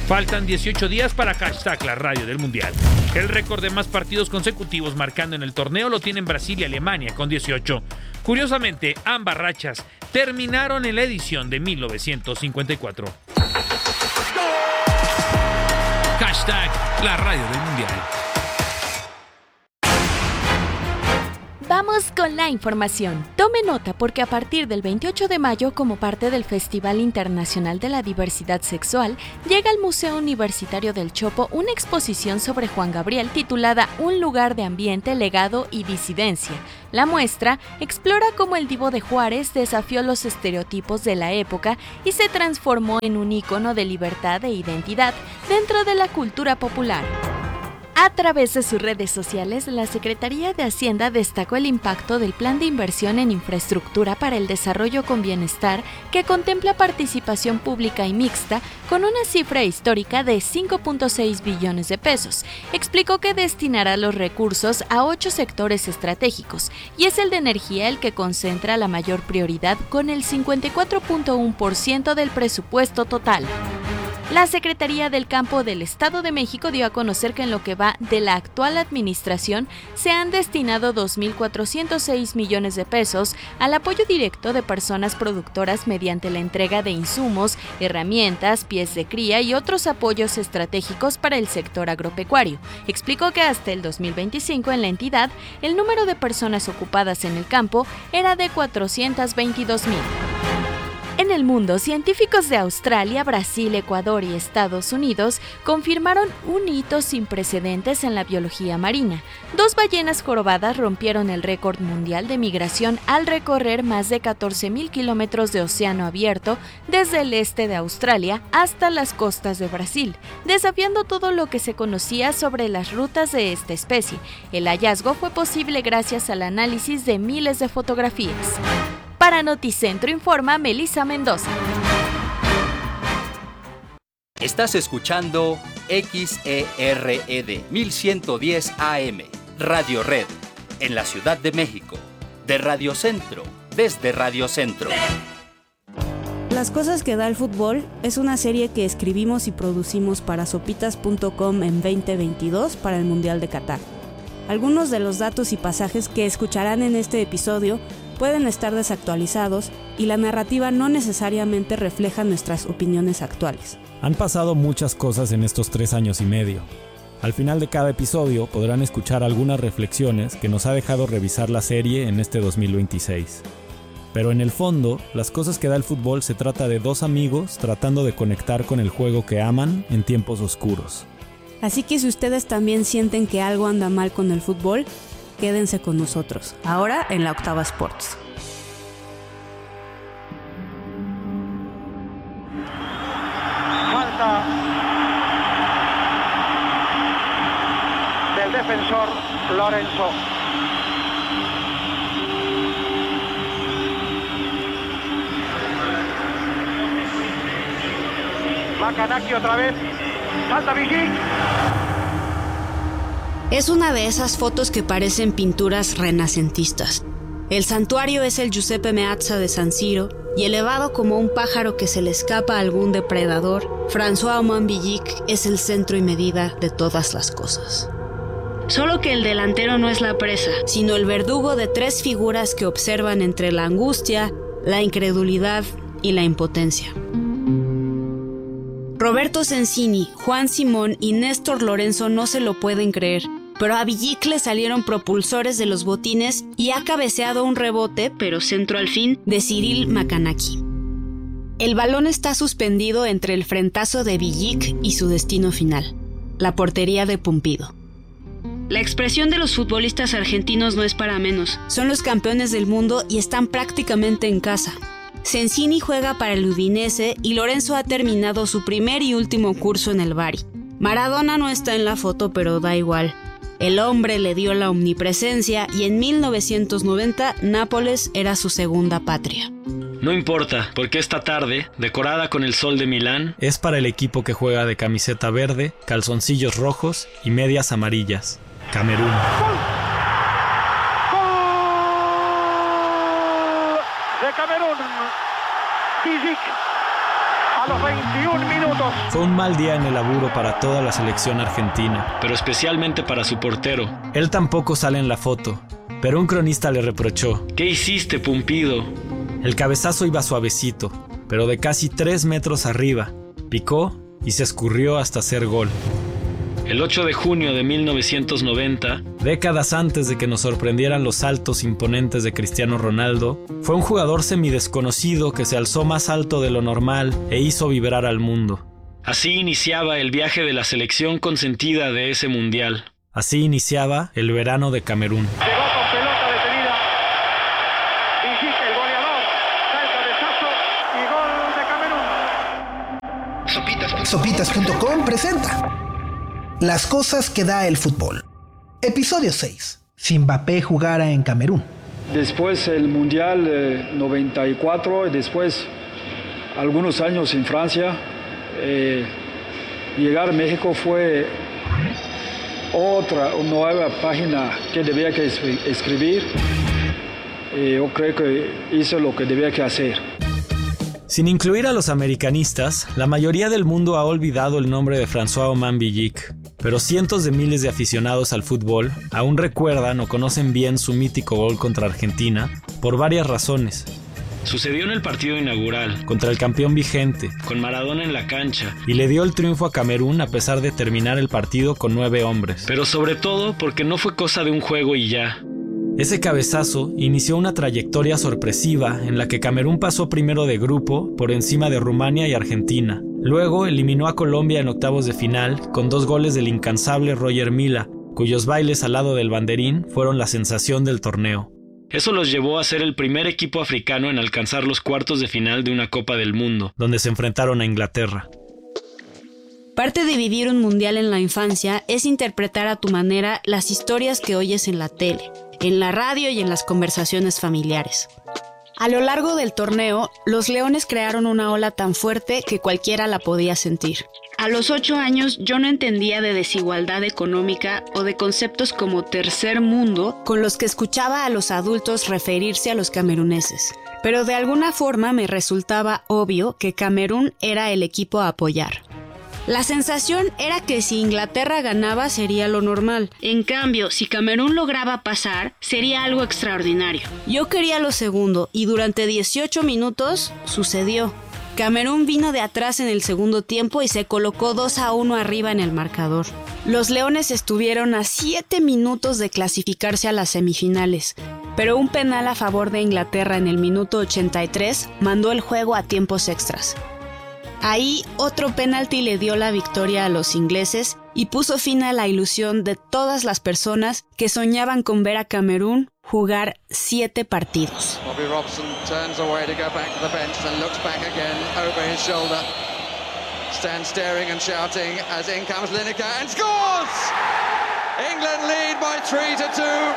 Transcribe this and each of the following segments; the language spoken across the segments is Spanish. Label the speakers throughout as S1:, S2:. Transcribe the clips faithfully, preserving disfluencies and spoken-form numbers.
S1: Faltan dieciocho días para hashtag la radio del Mundial. El récord de más partidos consecutivos marcando en el torneo lo tienen Brasil y Alemania con dieciocho. Curiosamente, ambas rachas terminaron en la edición de mil novecientos cincuenta y cuatro. Hashtag la radio del Mundial.
S2: Vamos con la información. Tome nota porque a partir del veintiocho de mayo, como parte del Festival Internacional de la Diversidad Sexual, llega al Museo Universitario del Chopo una exposición sobre Juan Gabriel titulada Un lugar de ambiente, legado y disidencia. La muestra explora cómo el Divo de Juárez desafió los estereotipos de la época y se transformó en un ícono de libertad e identidad dentro de la cultura popular. A través de sus redes sociales, la Secretaría de Hacienda destacó el impacto del Plan de Inversión en Infraestructura para el Desarrollo con Bienestar, que contempla participación pública y mixta con una cifra histórica de cinco punto seis billones de pesos. Explicó que destinará los recursos a ocho sectores estratégicos y es el de energía el que concentra la mayor prioridad con el cincuenta y cuatro punto uno por ciento del presupuesto total. La Secretaría del Campo del Estado de México dio a conocer que en lo que va de la actual administración se han destinado dos mil cuatrocientos seis millones de pesos al apoyo directo de personas productoras mediante la entrega de insumos, herramientas, pies de cría y otros apoyos estratégicos para el sector agropecuario. Explicó que hasta el dos mil veinticinco en la entidad el número de personas ocupadas en el campo era de cuatrocientos veintidós mil. En el mundo, científicos de Australia, Brasil, Ecuador y Estados Unidos confirmaron un hito sin precedentes en la biología marina. Dos ballenas jorobadas rompieron el récord mundial de migración al recorrer más de catorce mil kilómetros de océano abierto desde el este de Australia hasta las costas de Brasil, desafiando todo lo que se conocía sobre las rutas de esta especie. El hallazgo fue posible gracias al análisis de miles de fotografías. Para Noticentro informa Melissa Mendoza.
S3: Estás escuchando X E R E D mil ciento diez A M, Radio Red, en la Ciudad de México, de Radio Centro, desde Radio Centro.
S4: Las cosas que da el fútbol es una serie que escribimos y producimos para sopitas punto com en veinte veintidós para el Mundial de Qatar. Algunos de los datos y pasajes que escucharán en este episodio pueden estar desactualizados y la narrativa no necesariamente refleja nuestras opiniones actuales.
S5: Han pasado muchas cosas en estos tres años y medio. Al final de cada episodio podrán escuchar algunas reflexiones que nos ha dejado revisar la serie en este dos mil veintiséis. Pero en el fondo, Las cosas que da el fútbol se trata de dos amigos tratando de conectar con el juego que aman en tiempos oscuros.
S4: Así que si ustedes también sienten que algo anda mal con el fútbol, quédense con nosotros, ahora en la Octava Sports.
S6: Falta del defensor Lorenzo. Macanaki otra vez. Falta Vigic.
S4: Es una de esas fotos que parecen pinturas renacentistas. El santuario es el Giuseppe Meazza de San Siro y elevado como un pájaro que se le escapa a algún depredador, François Villic es el centro y medida de todas las cosas. Solo que el delantero no es la presa, sino el verdugo de tres figuras que observan entre la angustia, la incredulidad y la impotencia. Roberto Sensini, Juan Simón y Néstor Lorenzo no se lo pueden creer, pero a Villic le salieron propulsores de los botines y ha cabeceado un rebote, pero centro al fin, de Cyril Macanaki. El balón está suspendido entre el frentazo de Villic y su destino final, la portería de Pumpido. La expresión de los futbolistas argentinos no es para menos. Son los campeones del mundo y están prácticamente en casa. Sensini juega para el Udinese y Lorenzo ha terminado su primer y último curso en el Bari. Maradona no está en la foto, pero da igual. El hombre le dio la omnipresencia y en mil novecientos noventa Nápoles era su segunda patria.
S7: No importa, porque esta tarde, decorada con el sol de Milán,
S5: es para el equipo que juega de camiseta verde, calzoncillos rojos y medias amarillas. Camerún.
S6: De Camerún, Villic a los veintiún minutos dos.
S5: Fue un mal día en el laburo para toda la selección argentina,
S7: pero especialmente para su portero.
S5: Él tampoco sale en la foto, pero un cronista le reprochó:
S7: ¿qué hiciste, Pumpido?
S5: El cabezazo iba suavecito, pero de casi tres metros arriba. Picó y se escurrió hasta hacer gol.
S7: El ocho de junio de mil novecientos noventa,
S5: décadas antes de que nos sorprendieran los saltos imponentes de Cristiano Ronaldo, fue un jugador semidesconocido que se alzó más alto de lo normal e hizo vibrar al mundo.
S7: Así iniciaba el viaje de la selección consentida de ese mundial.
S5: Así iniciaba el verano de Camerún.
S6: Llegó con pelota detenida. Vigic, el goleador. Da el cabezazo y gol de Camerún.
S8: Sopitas punto com presenta Las cosas que da el fútbol. Episodio seis. Si Mbappé jugara en Camerún.
S9: Después el Mundial eh, noventa y cuatro y después algunos años en Francia. Eh, llegar a México fue otra nueva página que debía que escribir. Eh, yo creo que hizo lo que debía que hacer.
S5: Sin incluir a los americanistas, la mayoría del mundo ha olvidado el nombre de François-Omar Villic, pero cientos de miles de aficionados al fútbol aún recuerdan o conocen bien su mítico gol contra Argentina por varias razones.
S7: Sucedió en el partido inaugural,
S5: contra el campeón vigente,
S7: con Maradona en la cancha,
S5: y le dio el triunfo a Camerún a pesar de terminar el partido con nueve hombres.
S7: Pero sobre todo porque no fue cosa de un juego y ya.
S5: Ese cabezazo inició una trayectoria sorpresiva en la que Camerún pasó primero de grupo por encima de Rumania y Argentina. Luego eliminó a Colombia en octavos de final con dos goles del incansable Roger Milla, cuyos bailes al lado del banderín fueron la sensación del torneo.
S7: Eso los llevó a ser el primer equipo africano en alcanzar los cuartos de final de una Copa del Mundo,
S5: donde se enfrentaron a Inglaterra.
S4: Parte de vivir un mundial en la infancia es interpretar a tu manera las historias que oyes en la tele, en la radio y en las conversaciones familiares. A lo largo del torneo, los Leones crearon una ola tan fuerte que cualquiera la podía sentir. A los ocho años yo no entendía de desigualdad económica o de conceptos como tercer mundo con los que escuchaba a los adultos referirse a los cameruneses. Pero de alguna forma me resultaba obvio que Camerún era el equipo a apoyar. La sensación era que si Inglaterra ganaba sería lo normal. En cambio, si Camerún lograba pasar, sería algo extraordinario. Yo quería lo segundo y durante dieciocho minutos sucedió. Camerún vino de atrás en el segundo tiempo y se colocó dos a uno arriba en el marcador. Los Leones estuvieron a siete minutos de clasificarse a las semifinales, pero un penal a favor de Inglaterra en el minuto ochenta y tres mandó el juego a tiempos extras. Ahí otro penalti le dio la victoria a los ingleses y puso fin a la ilusión de todas las personas que soñaban con ver a Camerún jugar siete partidos.
S10: Bobby Robson turns away to go back to the bench and looks back again over his shoulder. Stands staring and shouting as in comes Lineker and scores! England lead by three to two.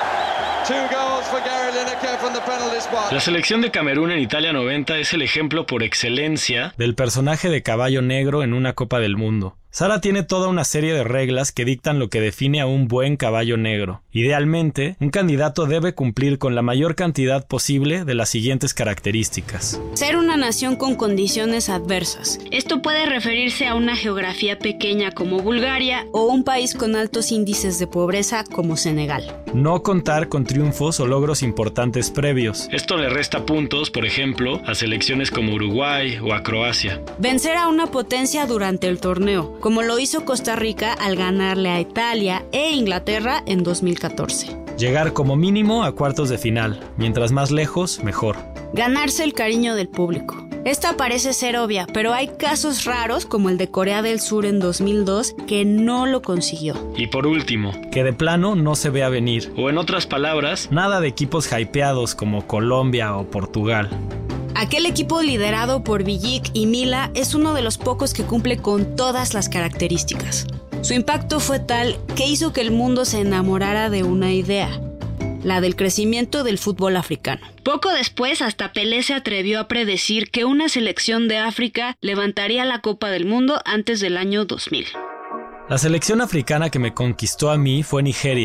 S7: La selección de Camerún en Italia noventa es el ejemplo por excelencia
S5: del personaje de caballo negro en una Copa del Mundo. Sara tiene toda una serie de reglas que dictan lo que define a un buen caballo negro. Idealmente, un candidato debe cumplir con la mayor cantidad posible de las siguientes características.
S4: Ser una nación con condiciones adversas. Esto puede referirse a una geografía pequeña como Bulgaria o un país con altos índices de pobreza como Senegal.
S5: No contar con triunfos o logros importantes previos.
S7: Esto le resta puntos, por ejemplo, a selecciones como Uruguay o a Croacia.
S4: Vencer a una potencia durante el torneo, como lo hizo Costa Rica al ganarle a Italia e Inglaterra en dos mil catorce.
S5: Llegar como mínimo a cuartos de final, mientras más lejos, mejor.
S4: Ganarse el cariño del público. Esta parece ser obvia, pero hay casos raros como el de Corea del Sur en dos mil dos que no lo consiguió.
S7: Y por último,
S5: que de plano no se vea venir.
S7: O en otras palabras,
S5: nada de equipos hypeados como Colombia o Portugal.
S4: Aquel equipo liderado por Villic y Milla es uno de los pocos que cumple con todas las características. Su impacto fue tal que hizo que el mundo se enamorara de una idea, la del crecimiento del fútbol africano. Poco después, hasta Pelé se atrevió a predecir que una selección de África levantaría la Copa del Mundo antes del año dos mil.
S5: La selección africana que me conquistó a mí fue Nigeria.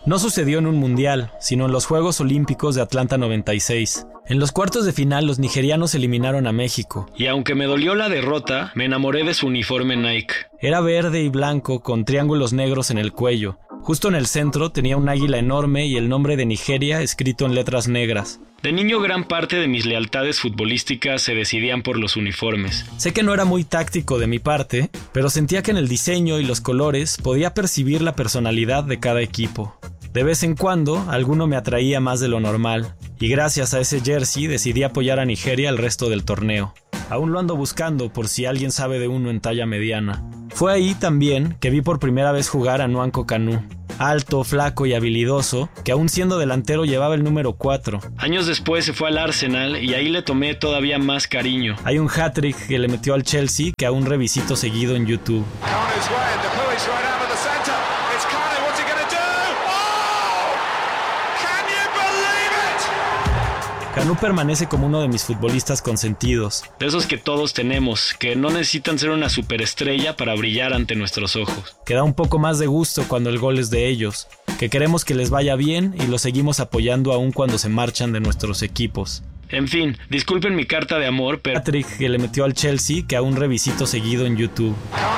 S5: No sucedió en un mundial, sino en los Juegos Olímpicos de Atlanta noventa y seis. En los cuartos de final, los nigerianos eliminaron a México.
S7: Y aunque me dolió la derrota, me enamoré de su uniforme Nike.
S5: Era verde y blanco con triángulos negros en el cuello. Justo en el centro tenía un águila enorme y el nombre de Nigeria escrito en letras negras.
S7: De niño, gran parte de mis lealtades futbolísticas se decidían por los uniformes.
S5: Sé que no era muy táctico de mi parte, pero sentía que en el diseño y los colores podía percibir la personalidad de cada equipo. De vez en cuando, alguno me atraía más de lo normal, y gracias a ese jersey decidí apoyar a Nigeria el resto del torneo. Aún lo ando buscando por si alguien sabe de uno en talla mediana. Fue ahí también que vi por primera vez jugar a Nwankwo Kanu. Alto, flaco y habilidoso, que aún siendo delantero llevaba el número cuatro.
S7: Años después se fue al Arsenal y ahí le tomé todavía más cariño.
S5: Hay un hat-trick que le metió al Chelsea que aún revisito seguido en YouTube. Kanu permanece como uno de mis futbolistas consentidos.
S7: De esos que todos tenemos, que no necesitan ser una superestrella para brillar ante nuestros ojos.
S5: Que da un poco más de gusto cuando el gol es de ellos, que queremos que les vaya bien y los seguimos apoyando aún cuando se marchan de nuestros equipos.
S7: En fin, disculpen mi carta de amor, pero...
S5: Patrick que le metió al Chelsea que aún revisito seguido en YouTube.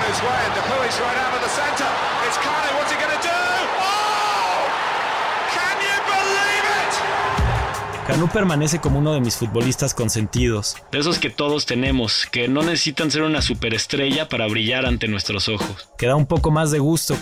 S5: Kanu permanece como uno de mis futbolistas consentidos.
S7: De esos que todos tenemos, que no necesitan ser una superestrella para brillar ante nuestros ojos.
S5: Que da un poco más de gusto